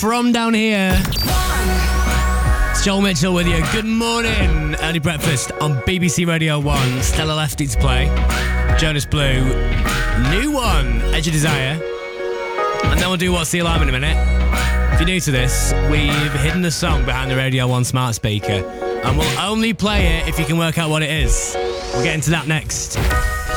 From Down Here. It's Joel Mitchell with you. Good morning. Early breakfast on BBC Radio 1. Stella Lefty to play. Jonas Blue. New one. Edge of Desire. And then we'll do What's the Alarm in a minute. If you're new to this, we've hidden the song behind the Radio 1 smart speaker. And we'll only play it if you can work out what it is. We'll get into that next.